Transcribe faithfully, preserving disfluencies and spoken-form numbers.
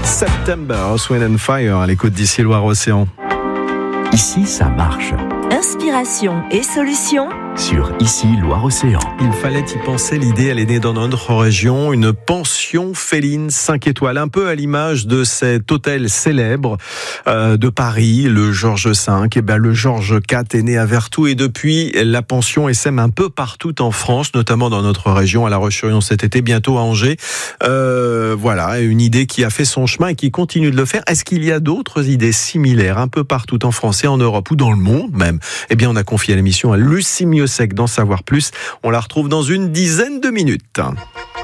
September, Earth, Wind and Fire à l'écoute d'ici Loire-Océan. Ici, ça marche. Inspiration et solutions sur Ici Loire-Océan. Il fallait y penser, l'idée elle est née dans notre région, une pension féline cinq étoiles, un peu à l'image de cet hôtel célèbre euh, de Paris, le Georges cinq. Et ben le Georges quatre est né à Vertou et depuis la pension essaime un peu partout en France, notamment dans notre région, à La Roche-sur-Yon cet été, bientôt à Angers. Euh, voilà, une idée qui a fait son chemin et qui continue de le faire. Est-ce qu'il y a d'autres idées similaires un peu partout en France et en Europe ou dans le monde même? Eh bien, on a confié l'émission à Lucie Miosek d'en savoir plus. On la retrouve dans une dizaine de minutes.